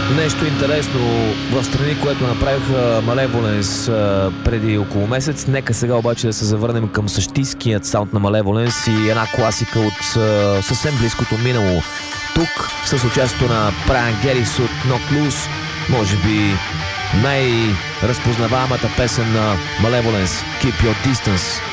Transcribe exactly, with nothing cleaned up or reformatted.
Нещо интересно в страни, което направиха Malevolence преди около месец. Нека сега обаче да се завърнем към същинският саунд на Malevolence и една класика от съвсем близкото минало. Тук с участието на Brian Geddes от Knocked Loose, може би най-разпознаваемата песен на Malevolence, Keep Your Distance.